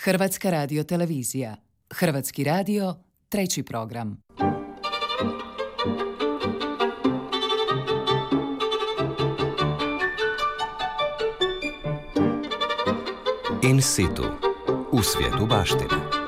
Hrvatska radiotelevizija. Hrvatski radio, 3. program. In situ, u svijetu baštine.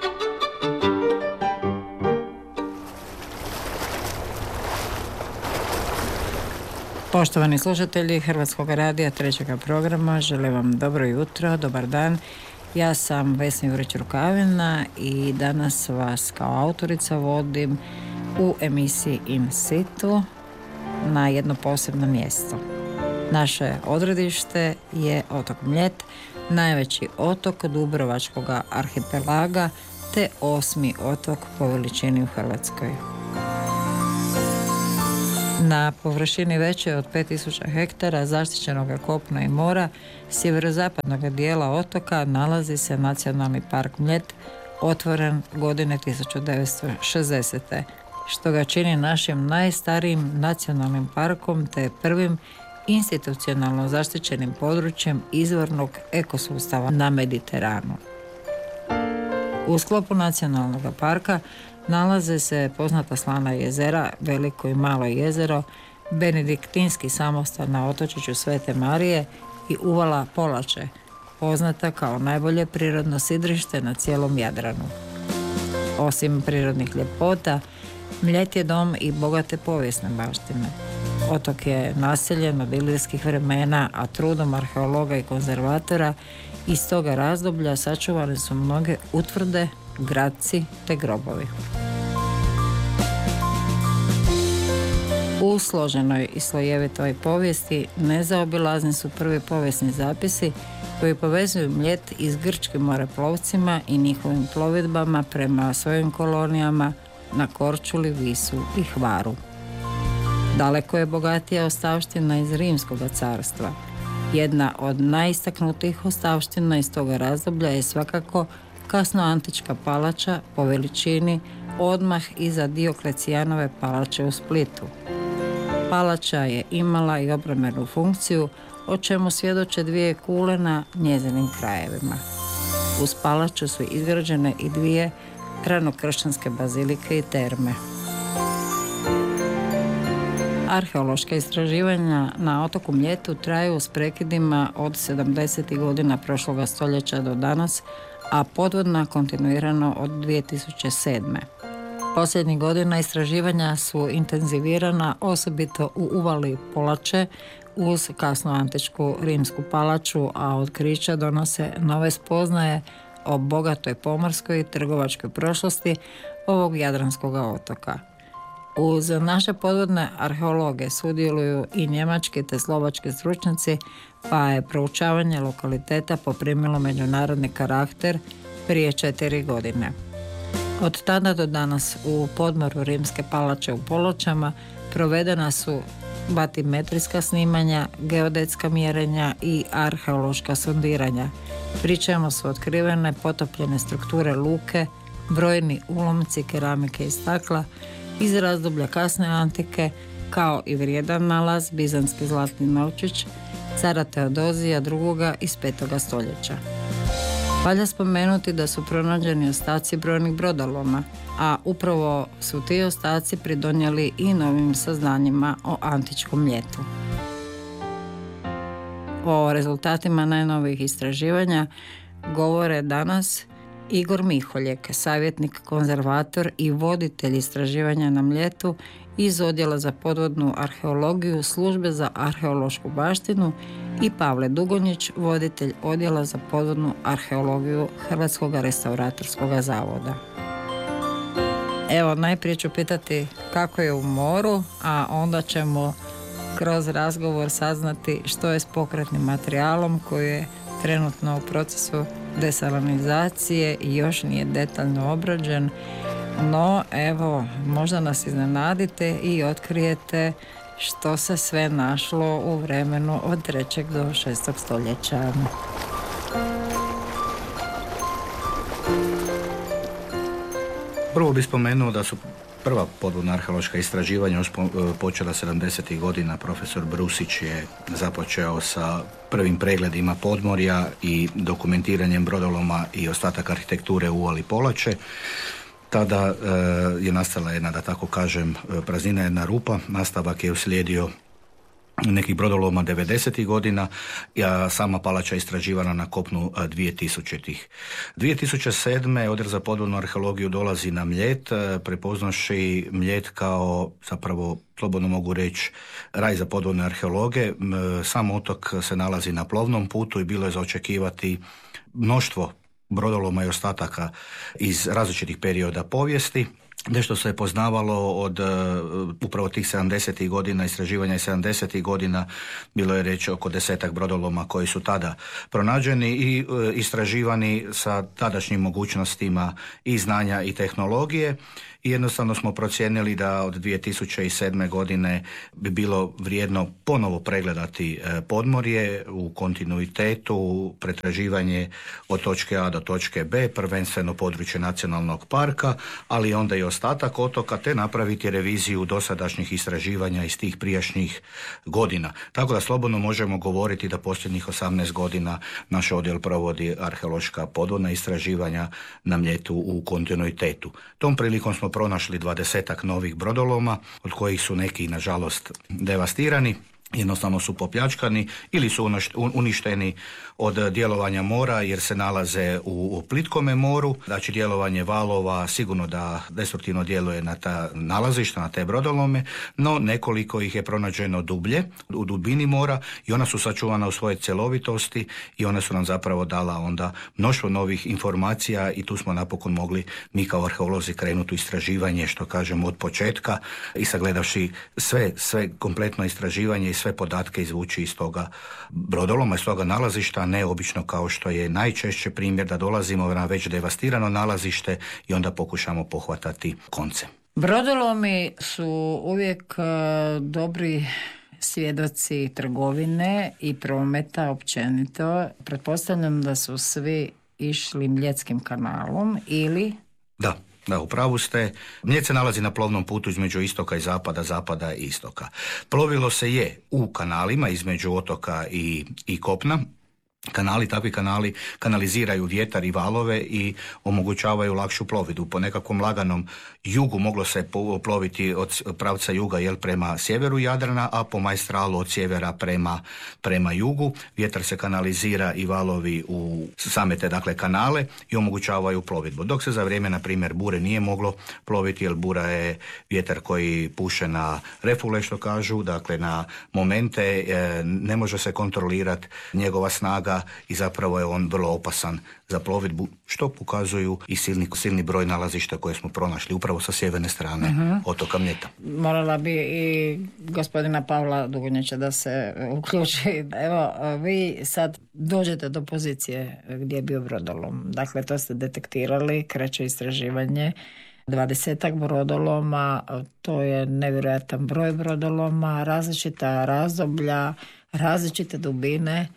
Poštovani slušatelji Hrvatskog radija 3. programa, želim vam dobro jutro, dobar dan. Ja sam Vesna Jurić-Rukavina i danas vas kao autorica vodim u emisiji In situ na jedno posebno mjesto. Naše odredište je otok Mljet, najveći otok Dubrovačkog arhipelaga te 8. otok po veličini u Hrvatskoj. Na površini veće od 5000 hektara zaštićenog kopna i mora sjeverozapadnog dijela otoka nalazi se Nacionalni park Mljet, otvoren godine 1960. što ga čini našim najstarijim nacionalnim parkom te prvim institucionalno zaštićenim područjem izvornog ekosustava na Mediteranu. U sklopu nacionalnog parka nalaze se poznata slana jezera, Veliko i Malo jezero, Benediktinski samostan na otočiću Svete Marije i uvala Polače, poznata kao najbolje prirodno sidrište na cijelom Jadranu. Osim prirodnih ljepota, Mljet je dom i bogate povijesne baštine. Otok je naseljen od ilirskih vremena, a trudom arheologa i konzervatora iz toga razdoblja sačuvane su mnoge utvrde, gradci te grobovi. U složenoj i slojevitoj povijesti nezaobilazni su prvi povijesni zapisi koji povezuju Mljet i s grčkim moreplovcima i njihovim plovidbama prema svojim kolonijama na Korčuli, Visu i Hvaru. Daleko je bogatija ostavština iz Rimskog carstva. Jedna od najistaknutijih ostavština iz toga razdoblja je svakako kasnoantička palača po veličini odmah iza Dioklecijanove palače u Splitu. Palača je imala i obrambenu funkciju, o čemu svjedoče 2 kule na njezinim krajevima. Uz palaču su izgrađene i 2 ranokršćanske bazilike i terme. Arheološka istraživanja na otoku Mljetu traju s prekidima od 70. godina prošloga stoljeća do danas, a podvodna kontinuirano od 2007. Posljednjih godina istraživanja su intenzivirana osobito u uvali Polače uz kasnoantičku rimsku palaču, a otkrića donose nove spoznaje o bogatoj pomorskoj i trgovačkoj prošlosti ovog jadranskog otoka. Uz naše podvodne arheologe sudjeluju i njemački te slovački stručnjaci, pa je proučavanje lokaliteta poprimilo međunarodni karakter prije 4 godine. Od tada do danas u podmoru Rimske palače u Polačama provedena su batimetrijska snimanja, geodetska mjerenja i arheološka sondiranja, pri čemu su otkrivene potopljene strukture luke, brojni ulomci keramike i stakla iz razdoblja kasne antike, kao i vrijedan nalaz bizantski zlatni novčić cara Teodozija II. Iz 5. stoljeća. Valja spomenuti da su pronađeni ostaci brojnih brodoloma, a upravo su ti ostaci pridonijeli i novim saznanjima o antičkom Mljetu. O rezultatima najnovijih istraživanja govore danas Igor Miholjek, savjetnik, konzervator i voditelj istraživanja na Mljetu iz Odjela za podvodnu arheologiju Službe za arheološku baštinu i Pavle Dugonjić, voditelj Odjela za podvodnu arheologiju Hrvatskog restauratorskog zavoda. Evo, najprije ću pitati kako je u moru, a onda ćemo kroz razgovor saznati što je s pokretnim materijalom koji je trenutno u procesu desalinizacije i još nije detaljno obrađen, no evo, možda nas iznenadite i otkrijete što se sve našlo u vremenu od 3. do 6. stoljeća. Prvo bih spomenuo da su prva podvodna arheološka istraživanja počela 70. godina. Profesor Brusić je započeo sa prvim pregledima podmorja i dokumentiranjem brodoloma i ostatak arhitekture u uvali Polače. Tada je nastala jedna, da tako kažem, praznina, jedna rupa. Nastavak je uslijedio nekih brodoloma 90. godina, a sama palača istraživana na kopnu 2000-ih. 2007. Odjel za podvodnu arheologiju dolazi na Mljet, prepoznaši Mljet kao, zapravo, slobodno mogu reći, raj za podvodne arheologe. Sam otok se nalazi na plovnom putu i bilo je za očekivati mnoštvo brodoloma i ostataka iz različitih perioda povijesti. Nešto se je poznavalo od upravo tih 70. godina, istraživanja 70. godina, bilo je reći oko 10 brodoloma koji su tada pronađeni i istraživani sa tadašnjim mogućnostima i znanja i tehnologije. I jednostavno smo procijenili da od 2007. godine bi bilo vrijedno ponovo pregledati podmorje u kontinuitetu, pretraživanje od točke A do točke B, prvenstveno područje nacionalnog parka, ali onda i ostatak otoka, te napraviti reviziju dosadašnjih istraživanja iz tih prijašnjih godina. Tako da slobodno možemo govoriti da posljednjih 18 godina naš odjel provodi arheološka podvodna istraživanja na Mljetu u kontinuitetu. Tom prilikom smo pronašli 20 novih brodoloma, od kojih su neki, nažalost, devastirani, jednostavno su popljačkani ili su uništeni od djelovanja mora jer se nalaze u plitkome moru. Znači djelovanje valova sigurno da destruktivno djeluje na ta nalazišta, na te brodolome, no nekoliko ih je pronađeno dublje, u dubini mora, i ona su sačuvana u svojoj cjelovitosti i ona su nam zapravo dala onda mnoštvo novih informacija i tu smo napokon mogli mi kao arheolozi krenuti u istraživanje, što kažemo, od početka i sagledavši sve kompletno istraživanje i sve podatke izvući iz toga brodoloma, iz toga nalazišta, ne obično kao što je najčešće primjer da dolazimo na već devastirano nalazište i onda pokušamo pohvatati konce. Brodolomi su uvijek dobri svjedoci trgovine i prometa općenito. Pretpostavljam da su svi išli Mljetskim kanalom ili... Da, u pravu ste. Mljet se nalazi na plovnom putu između istoka i zapada, zapada i istoka. Plovilo se je u kanalima između otoka i kopna. Takvi kanali kanaliziraju vjetar i valove i omogućavaju lakšu plovidbu. Po nekakvom laganom jugu moglo se ploviti od pravca juga prema sjeveru Jadrana, a po majstralu od sjevera prema jugu. Vjetar se kanalizira i valovi u same te kanale i omogućavaju plovidbu. Dok se za vrijeme, na primjer, bure nije moglo ploviti, jer bura je vjetar koji puše na refule, što kažu, dakle na momente, ne može se kontrolirati njegova snaga i zapravo je on vrlo opasan za plovidbu, što pokazuju i silni broj nalazišta koje smo pronašli upravo sa sjeverne strane otoka Mljeta. Morala bi i gospodina Pavla Dugonjića da se uključi. Evo, vi sad dođete do pozicije gdje je bio brodolom. Dakle, to ste detektirali, kreće istraživanje. 20 brodoloma, to je nevjerojatan broj brodoloma, različita razdoblja, različite dubine.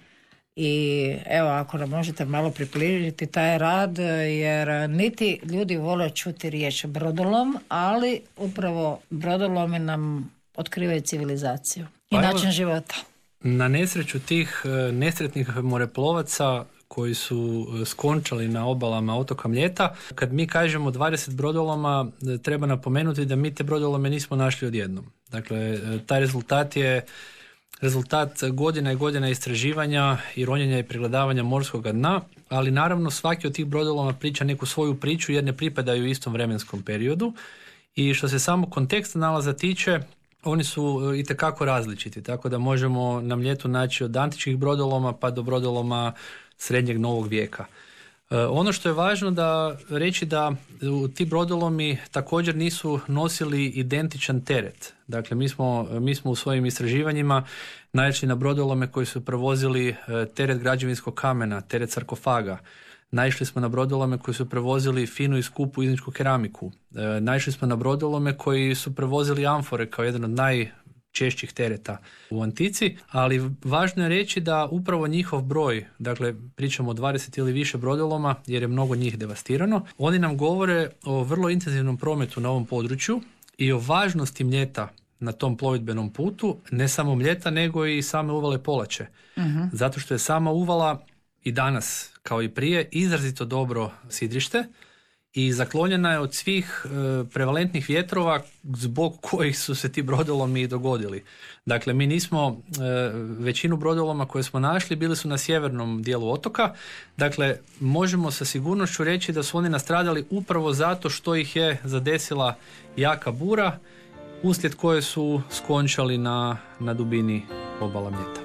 I evo, ako nam možete malo približiti taj rad, jer niti ljudi vole čuti riječ brodolom, ali upravo brodolomi nam otkrivaju civilizaciju i način života. Na nesreću tih nesretnih moreplovaca koji su skončali na obalama otoka Mljeta, kad mi kažemo 20 brodoloma, treba napomenuti da mi te brodolome nismo našli odjednom. Dakle, taj rezultat je rezultat godina i godina istraživanja i ronjenja i pregledavanja morskog dna, ali naravno svaki od tih brodoloma priča neku svoju priču jer ne pripadaju istom vremenskom periodu i što se samo konteksta nalaza tiče, oni su itekako različiti, tako da možemo na Mljetu naći od antičkih brodoloma pa do brodoloma srednjeg novog vijeka. Ono što je važno reći da ti brodolomi također nisu nosili identičan teret. Dakle, mi smo u svojim istraživanjima naišli na brodolome koji su prevozili teret građevinskog kamena, teret sarkofaga. Naišli smo na brodolome koji su prevozili finu i skupu izničku keramiku. Naišli smo na brodolome koji su prevozili amfore kao jedan od najčešćih tereta u antici, ali važno je reći da upravo njihov broj, dakle pričamo o 20 ili više brodoloma jer je mnogo njih devastirano, oni nam govore o vrlo intenzivnom prometu na ovom području i o važnosti Mljeta na tom plovidbenom putu, ne samo Mljeta, nego i same uvale Polače. Zato što je sama uvala i danas, kao i prije, izrazito dobro sidrište i zaklonjena je od svih prevalentnih vjetrova zbog kojih su se ti brodolomi dogodili. Dakle, mi nismo, većinu brodoloma koje smo našli bili su na sjevernom dijelu otoka. Dakle, možemo sa sigurnošću reći da su oni nastradali upravo zato što ih je zadesila jaka bura, uslijed koje su skončali na dubini obala Mljeta.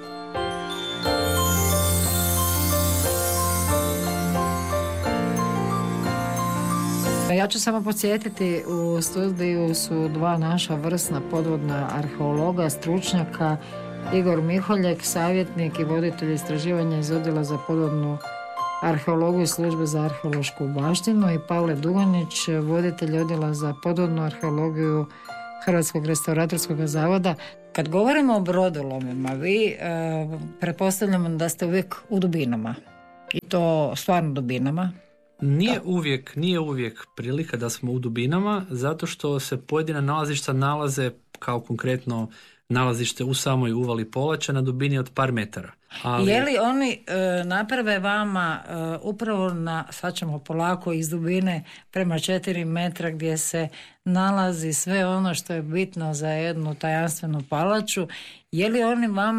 Ja ću samo podsjetiti, u studiju su dva naša vrsna podvodna arheologa, stručnjaka, Igor Miholjek, savjetnik i voditelj istraživanja iz odjela za podvodnu arheologiju službe za arheološku baštinu, i Pavle Duganić, voditelj odjela za podvodnu arheologiju Hrvatskog restauratorskog zavoda. Kad govorimo o brodolomima, vi pretpostavljamo da ste uvijek u dubinama, i to stvarno dubinama. Nije uvijek prilika da smo u dubinama, zato što se pojedina nalazišta nalaze, kao konkretno nalazište u samoj uvali Polača, na dubini od par metara. Ali... Je li oni naprave vama upravo sad ćemo polako iz dubine prema 4 metra gdje se nalazi sve ono što je bitno za jednu tajanstvenu palaču, je li oni vama